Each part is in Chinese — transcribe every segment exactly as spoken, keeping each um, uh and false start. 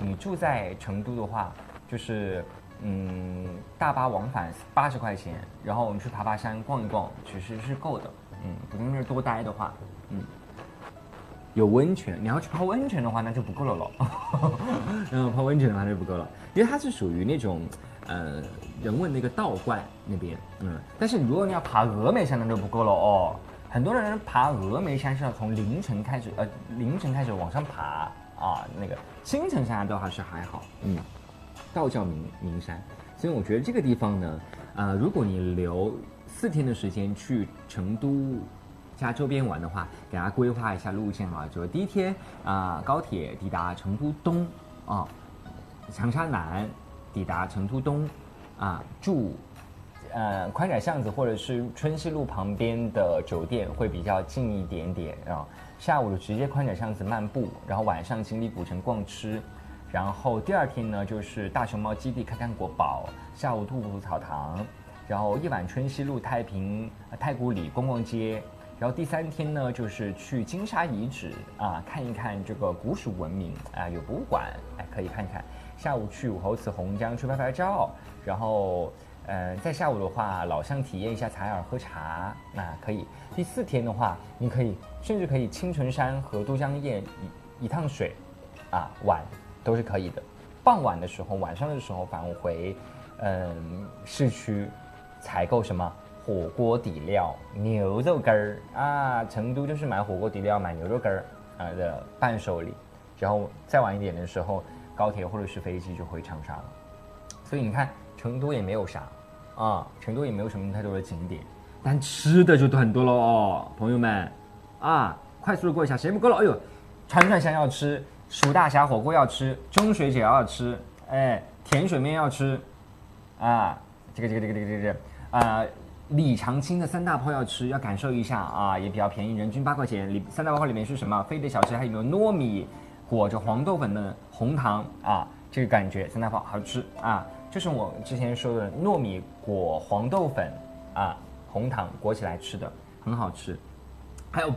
你住在成都的话，就是嗯大巴往返八十块钱，然后我们去爬爬山、逛一逛，其实是够的。嗯，不在那儿多待的话，嗯。有温泉，你要去泡温泉的话，那就不够了咯。嗯，泡温泉的话就不够了，因为它是属于那种，呃，人文的一个道观那边，嗯。但是如果你要爬峨眉山，那就不够了哦。很多人爬峨眉山是要从凌晨开始，呃，凌晨开始往上爬啊，那个青城山的话是还好，嗯。道教名名山，所以我觉得这个地方呢，呃，如果你留四天的时间去成都加周边玩的话，给大家规划一下路线啊，就是第一天啊、呃，高铁抵达成都东啊，长沙南抵达成都东啊，住呃宽窄巷子或者是春熙路旁边的酒店会比较近一点点啊。下午直接宽窄巷子漫步，然后晚上锦里古城逛吃，然后第二天呢就是大熊猫基地看看国宝，下午兔兔草堂，然后夜晚春熙路太平、呃、太古里逛逛街。然后第三天呢，就是去金沙遗址啊，看一看这个古蜀文明啊，有博物馆，哎，可以看看。下午去武侯祠、洪江去拍拍照，然后，呃，在下午的话，老乡体验一下采耳喝茶，那可以。第四天的话，你可以甚至可以青城山和都江堰一一趟水，啊，玩都是可以的。傍晚的时候，晚上的时候返回，嗯，市区采购什么？火锅底料、牛肉干儿啊，成都就是买火锅底料、买牛肉干儿啊的伴手礼，然后再晚一点的时候，高铁或者是飞机就回长沙了。所以你看，成都也没有啥啊，成都也没有什么太多的景点，但吃的就很多了哦，朋友们啊，快速的过一下，时间不够了。哎呦，串串香要吃，蜀大侠火锅要吃，钟水饺要吃，哎，甜水面要吃，啊，这个这个这个这个这个啊。李长青的三大炮要吃，要感受一下啊，也比较便宜，人均八块钱。里三大炮里面是什么？飞碟小吃，还有没有糯米裹着黄豆粉的红糖啊？这个感觉三大炮好吃啊，就是我之前说的糯米裹黄豆粉啊，红糖裹起来吃的，很好吃。还有。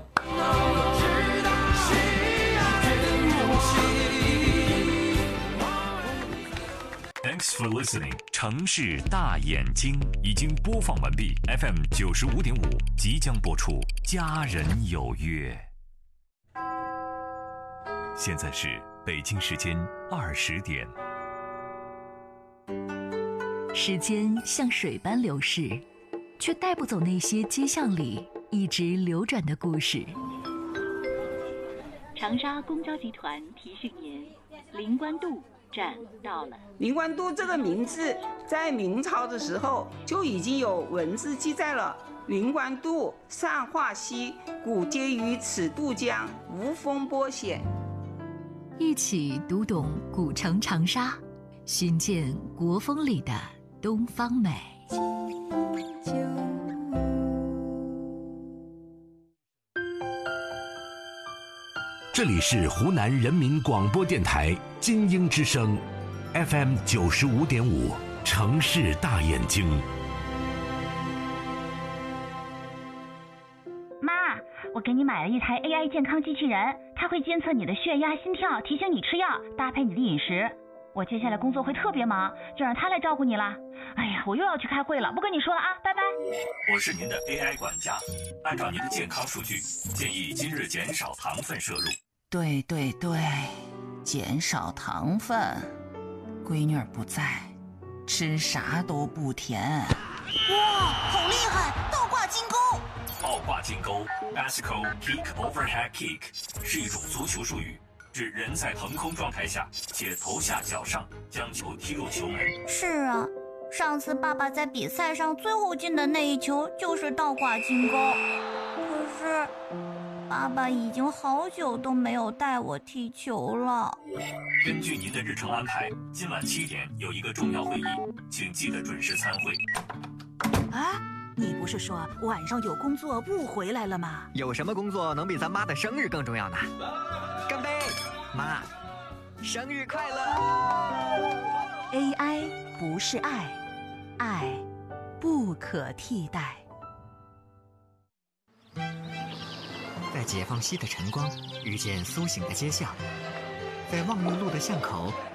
Thanks for listening。城市大眼睛已经播放完毕 ，F M 九十五点五即将播出《家人有约》。现在是北京时间二十点。 时间像水般流逝，却带不走那些街巷里一直流转的故事。 长沙公交集团提醒您，灵官渡站到了。 灵官渡这个名字在明朝的时候就已经有文字记载了。灵官渡善化溪，古接于此渡江，无风波险。 一起读懂古城长沙，寻见国风里的东方美。 这里是湖南人民广播电台金鹰之声 F M 九十五点五，城市大眼睛。 妈，我给你买了一台 A I 健康机器人，它会监测你的血压、心跳，提醒你吃药，搭配你的饮食。我接下来工作会特别忙，就让它来照顾你了。哎呀，我又要去开会了，不跟你说了啊，拜拜。 我是您的 A I 管家，按照您的健康数据，建议今日减少糖分摄入。 对对对，减少糖分。闺女儿不在，吃啥都不甜。 哇，好厉害！倒挂金钩。 倒挂金钩 ，Bicycle Kick Overhead Kick 是一种足球术语，指人在腾空状态下且头下脚上将球踢入球门。 是啊，上次爸爸在比赛上最后进的那一球就是倒挂金钩，可是爸爸已经好久都没有带我踢球了。 根据您的日程安排，今晚七点有一个重要会议，请记得准时参会。 啊，你不是说晚上有工作不回来了吗？ 有什么工作能比咱妈的生日更重要呢？干杯，妈，生日快乐 ！A I 不是爱，爱不可替代。 在解放西的晨光遇见苏醒的街巷，在望路路的巷口